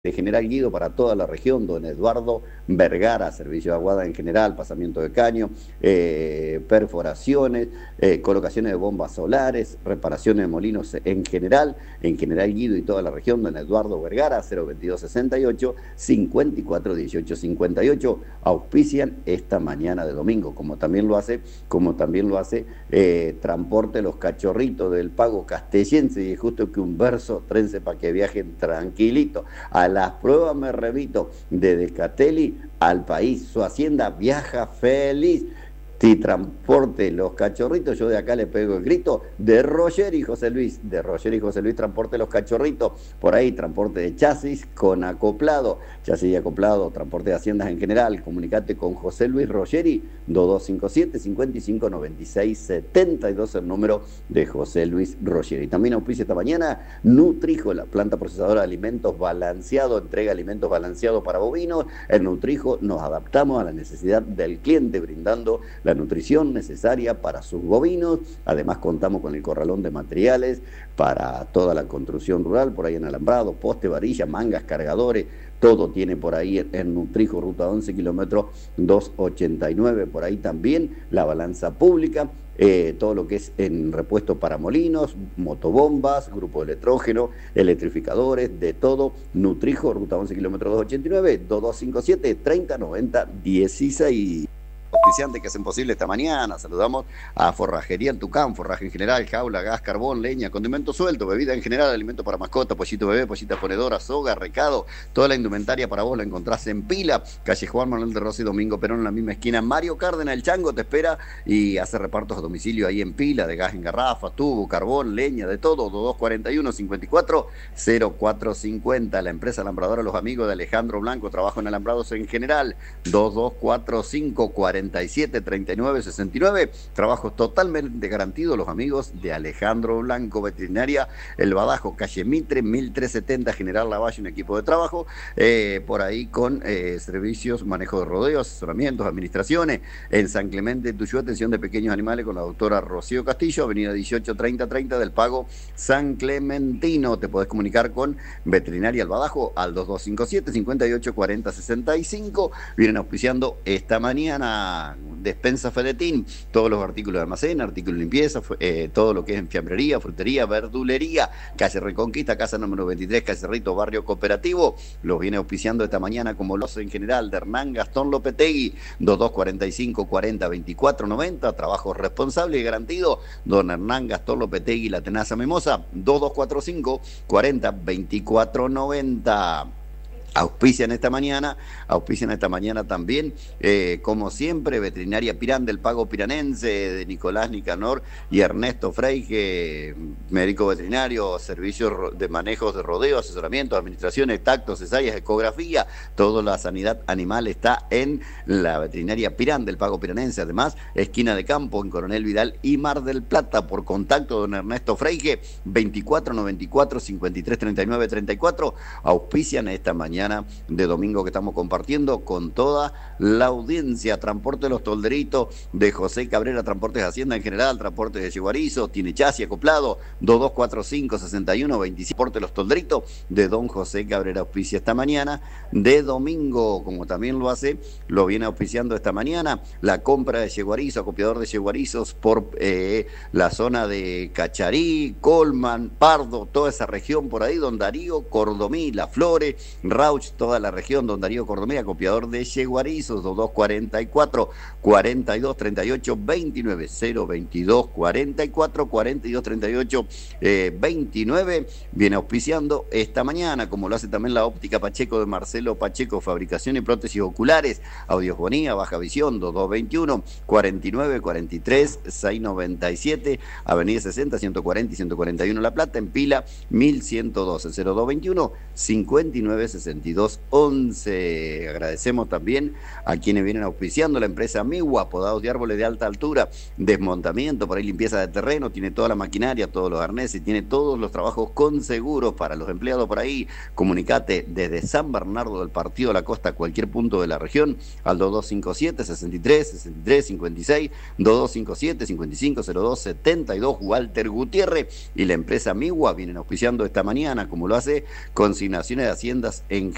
de General Guido para toda la región, don Eduardo Vergara, servicio de aguada en general, pasamiento de caño, perforaciones, colocaciones de bombas solares, reparaciones de molinos en General Guido y toda la región, don Eduardo Vergara, 02268 541858, auspician esta mañana de domingo, como también lo hace Transporte Los Cachorritos del Pago Castellense, y es justo que un verso trense para que viajen tranquilito. A las pruebas me remito, de Descatelli al país, su hacienda viaja feliz. Si Transporte Los Cachorritos, yo de acá le pego el grito, de Roger y José Luis, Transporte Los Cachorritos, por ahí transporte de chasis con acoplado, chasis y acoplado, transporte de haciendas en general, comunicate con José Luis Rogeri, 2257-5596-72, el número de José Luis Rogeri. También auspicia esta mañana Nutrijo, la planta procesadora de alimentos balanceado, entrega alimentos balanceados para bovinos. En Nutrijo nos adaptamos a la necesidad del cliente, brindando la nutrición necesaria para sus bovinos. Además contamos con el corralón de materiales para toda la construcción rural, por ahí en alambrado, poste, varilla, mangas, cargadores, todo tiene por ahí en Nutrijo, ruta 11, kilómetro 289, por ahí también la balanza pública, todo lo que es en repuesto para molinos, motobombas, grupo de electrógeno, electrificadores, de todo. Nutrijo, ruta 11, kilómetro 289, 2257-3090-16. Auspiciantes que hacen posible esta mañana. Saludamos a Forrajería El Tucán, forraje en general, jaula, gas, carbón, leña, condimento suelto, bebida en general, alimento para mascota, pollito bebé, pollita ponedora, soga, recado, toda la indumentaria para vos la encontrás en Pila, calle Juan Manuel de Rossi, Domingo Perón, en la misma esquina. Mario Cárdenas, el Chango, te espera y hace repartos a domicilio ahí en Pila, de gas en garrafa, tubo, carbón, leña, de todo. 2241-540450. La empresa alambradora Los Amigos de Alejandro Blanco, trabajo en alambrados en general. 2245-473969, trabajos totalmente garantidos. Los Amigos de Alejandro Blanco. Veterinaria El Badajo, calle Mitre, 1370, General Lavalle, un equipo de trabajo, por ahí con servicios, manejo de rodeos, asesoramientos, administraciones. En San Clemente, Tuyú, atención de pequeños animales con la doctora Rocío Castillo, avenida 183030 del Pago San Clementino. Te podés comunicar con Veterinaria El Badajo al 2257-584065. Vienen auspiciando esta mañana Despensa Fedetín, todos los artículos de almacén, artículos de limpieza, todo lo que es en fiambrería, frutería, verdulería. Calle Reconquista, casa número 23, Calle Cerrito, barrio Cooperativo. Los viene auspiciando esta mañana, como los en general, de Hernán Gastón Lopetegui, 2245-40-2490, trabajo responsable y garantido, don Hernán Gastón Lopetegui, La Tenaza Mimosa, 2245-40-2490. Auspician esta mañana también, como siempre, Veterinaria Pirán del Pago Piranense, de Nicolás Nicanor y Ernesto Freige, médico veterinario, servicios de manejos de rodeo, asesoramiento, administraciones, tactos, cesáreas, ecografía. Toda la sanidad animal está en la Veterinaria Pirán del Pago Piranense. Además, esquina de campo en Coronel Vidal y Mar del Plata. Por contacto, don Ernesto Freige, 2494-5339-34. Auspician esta mañana de domingo que estamos compartiendo con toda la audiencia. Transporte Los Tolderitos de José Cabrera, transportes de Hacienda en general, transportes de Yeguarizo, tiene chasis acoplado, 2245-6125. Transporte Los Tolderitos de don José Cabrera auspicia esta mañana de domingo, como también lo viene auspiciando esta mañana, la compra de Yeguarizo, acopiador de Yeguarizos por la zona de Cacharí, Colman, Pardo, toda esa región por ahí, don Darío Cordomí, La Flore, toda la región, don Darío Cordomí, acopiador de Yeguarizos, 2244-4238-29, 02244-4238-29, viene auspiciando esta mañana, como lo hace también la óptica Pacheco de Marcelo Pacheco, fabricación y prótesis oculares, Audiosfonía, Baja Visión, 2221-4943-697, Avenida 60, 140 y 141 La Plata, en Pila, 1112, 0221-596211. Agradecemos también a quienes vienen auspiciando, la empresa Miwa, podados de árboles de alta altura, desmontamiento, por ahí limpieza de terreno, tiene toda la maquinaria, todos los arneses, tiene todos los trabajos con seguros para los empleados por ahí. Comunicate desde San Bernardo del Partido de la Costa a cualquier punto de la región al 2257-63-63-56, 2257-5502-72. Walter Gutiérrez y la empresa Miwa vienen auspiciando esta mañana, como lo hace Consignaciones de Haciendas en